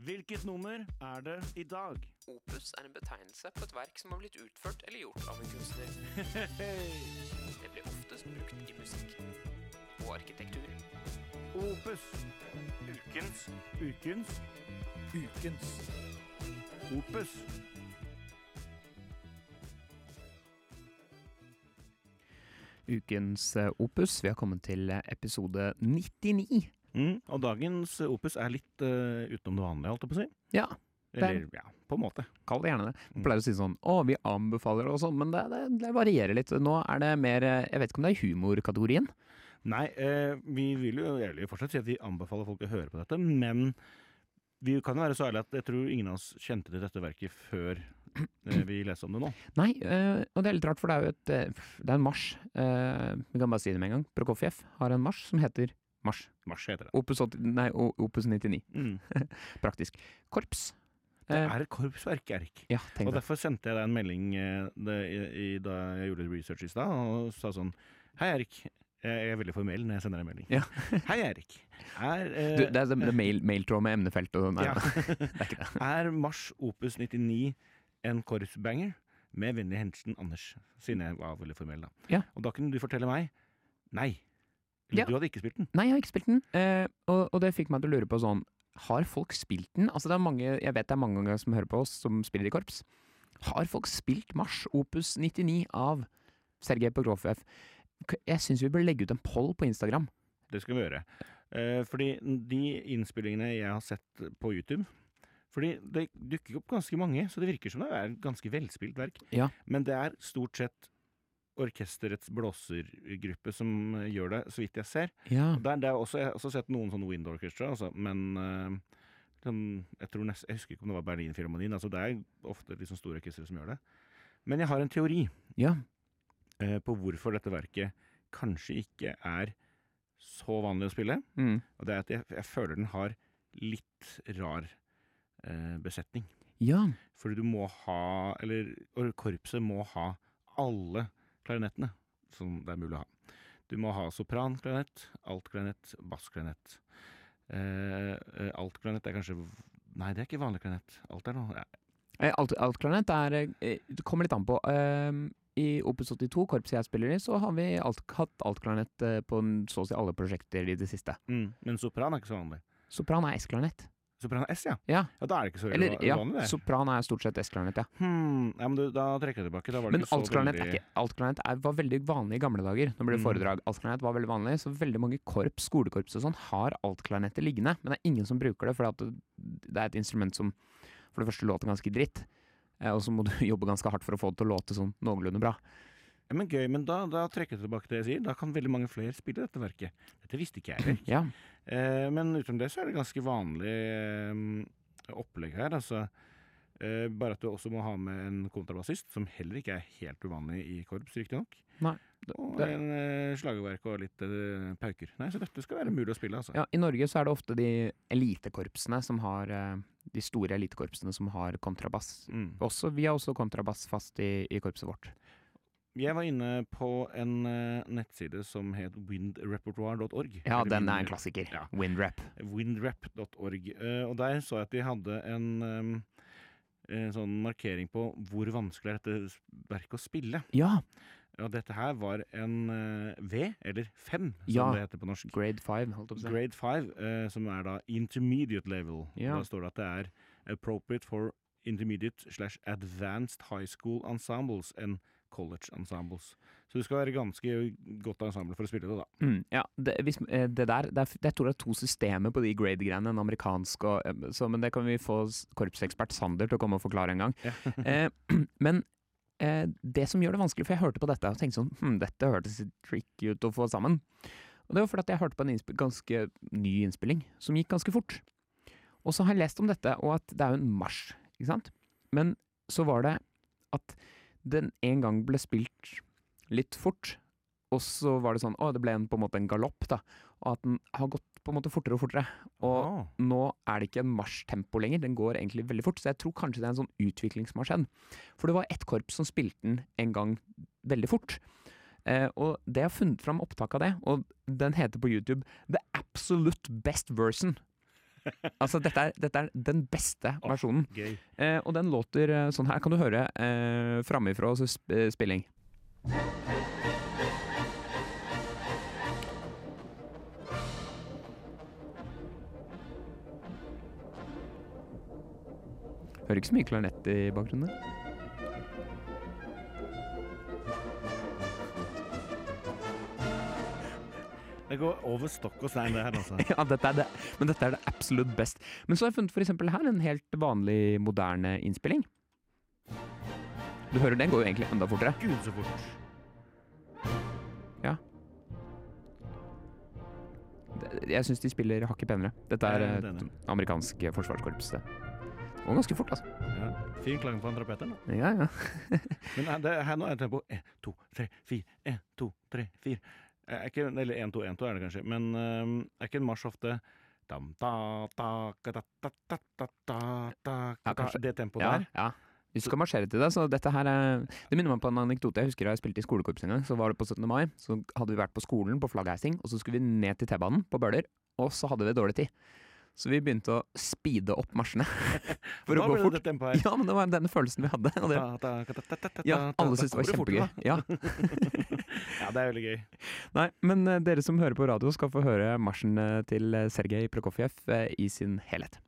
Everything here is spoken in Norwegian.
Hvilket nummer det I dag? Opus en betegnelse på et verk som har blitt utført eller gjort av en kunstner. Det blir oftest brukt I musikk og arkitektur. Opus. Ukens. Opus. Ukens opus, vi har kommet til episode 99. Og dagens opus litt utenom det vanlige, holdt jeg på å si. Ja. Eller, ja, på en måte. Kall det gjerne det. Vi pleier å si sånn, vi anbefaler og sånn, men det varierer litt. Nå det mer, jeg vet ikke om det humorkategorien. Nei, vi vil jo ærlig fortsatt si at vi anbefaler folk å høre på dette, men vi kan jo være så ærlig at jeg tror ingen av oss kjente til dette verket før vi leser om det nå. Nei, og det litt rart, for det en marsj. Vi kan bare si det med en gang. Prokofjev har en marsj som heter Mars. Mars heter det. Opus 99. Praktisk. Korps. Det et korpsverk, Erik. Ja, tenk og det. derfor sendte jeg deg en melding da jeg gjorde research I sted, og sa sånn, hei Erik, jeg veldig formell når jeg sender en melding. Ja. Hei Erik. Det mailtråd med emnefelt og nei, ja. Det ikke det. Mars Opus 99 en korpsbanger med vennlig Hensen Anders, siden jeg var veldig formell da. Ja. Og da kunne du fortelle meg, nei, eller, du hadde ikke spilt den. Nei, jeg har ikke spilt den, og det fikk meg til å lure på sånn, har folk spilt den? Altså jeg vet det mange ganger som hører på oss som spiller I korps. Har folk spilt Mars Opus 99 av Sergej Prokofjev? Jeg synes vi bør legge ut en poll på Instagram. Det skal vi gjøre. Fordi de innspillingene jeg har sett på YouTube, fordi det dukker opp ganske mange, så det virker som det et ganske velspilt verk. Ja. Men det stort sett orkesterets blåsergruppe som gjør det, så vidt jeg ser. Ja. Og jeg har også sett noen sånne wind orchestra, altså, men jeg husker ikke om det var Berlin-filharmonien, altså det ofte liksom store orkestre som gjør det. Men jeg har en teori på hvorfor dette verket kanskje ikke så vanlig å spille, og det at jeg føler den har litt rar besetning. Ja. Fordi korpset må ha alle klarinettene som det mulig å ha. Du må ha sopran-klarinett, alt-klarinett, bass-klarinett. Alt-klarinett kanskje... Nei, det ikke vanlig klarinett. Alt noe... Ja. Alt-klarinett det kommer litt an på. I Opus 82, korpset jeg spiller I, så har vi hatt alt-klarinett på så å si alle prosjekter I det siste. Men sopran ikke så vanlig. Sopran S-klarinett. Sopran S, ja? Ja. Ja, da det ikke så vanlig det. Ja, sopran stort sett S-klarinett, ja. Ja, men da trekker jeg tilbake. Da var det men alt-klarinett var veldig vanlig I gamle dager, når det ble foredrag. Alt-klarinett var veldig vanlig, så veldig mange korps, skolekorps og sånn, har alt-klarinettet liggende, men det ingen som bruker det, for det et instrument som for det første låter ganske dritt, og så må du jobbe ganske hardt for å få det til å låte sånn noenlunde bra. Ja, men gøy, men da trekker jeg tilbake det jeg sier. Da kan veldig mange flere spille dette verket. Dette visste ikke jeg. Ja. Men utenom det så det ganske vanlig opplegg her. Altså, bare at du også må ha med en kontrabassist, som heller ikke helt uvanlig I korps, riktig nok. Nei. Og en slagverk og litt pauker. Nei, så dette skal være mulig å spille, altså. Ja, I Norge så det ofte de elitekorpsene som har, de store elitekorpsene som har kontrabass. Vi har også kontrabass fast I korpset vårt. Jeg var inne på en nettside som het windrepertoire.org. Ja, den en klassiker. Ja. Windrap. Windrap.org. Og der så jeg at de hadde en sånn markering på hvor vanskelig dette verket å spille. Ja. Og dette her var en V, eller 5, som det heter på norsk. Grade 5, holdt opp å si. Grade 5, som da intermediate level. Ja. Da står det at det appropriate for intermediate/advanced high school ensembles and college ensembles. Så det skal være ganske godt ensemble for å spille det da. Ja, jeg tror det 2 systemer på de grade-greiene, en amerikansk men det kan vi få korpsekspert Sander til å komme og forklare en gang. Ja. Men det som gjør det vanskelig, for jeg hørte på dette og tenkte sånn, dette hørtes tricky ut å få sammen. Og det var fordi at jeg hørte på en ganske ny innspilling, som gikk ganske fort. Og så har jeg lest om dette, og at det jo en marsj, ikke sant? Men så var det at den en gang ble spilt litt fort, og så var det sånn, det ble på en måte en galopp da, og at den har gått på en måte fortere og fortere, og nå det ikke en marsjtempo lenger, den går egentlig veldig fort, så jeg tror kanskje det en sånn utvikling som har skjedd, for det var et korps som spilte den en gang veldig fort, og det har funnet fram opptak av det, og den heter på YouTube The Absolute Best Version. Altså, dette er den beste versjonen. Gøy. Og den låter sånn her. Kan du høre framifrå spilling? Hører ikke så mye klarinett i bakgrunnen. Det går over stokk og stein det her, altså. Ja, men dette er det absolutt best. Men så har jeg funnet for eksempel her en helt vanlig, moderne innspilling. Du hører, den går jo egentlig enda fortere. Gud, så fort. Ja. Jeg synes de spiller hakket penere. Dette er amerikansk forsvarskorps. Det går ganske fort, altså. Ja, fin klang på trapeten, da. Ja. Men her nå er det tempo 1, 2, 3, 4, 1, 2, 3, 4. Eller 1, 2, 1, 2 er det kanskje, men er ikke en marsj ofte det tempoet der? Ja. Hvis du skal marsjere til det, så dette her det minner meg på en anekdote. Jeg husker da jeg spilte i skolekorps en gang, så var det på 17. mai, så hadde vi vært på skolen på flaggheising, og så skulle vi ned til T-banen på Bøler, og så hadde vi dårlig tid. Så vi begynte å speede opp marsjene for å gå fort. Ja, men det var denne følelsen vi hadde. Ja, alle syntes det var kjempegøy. Ja. Ja, det er veldig gøy. Nei, men dere som hører på radio skal få høre marsjen til Sergej Prokofjev i sin helhet.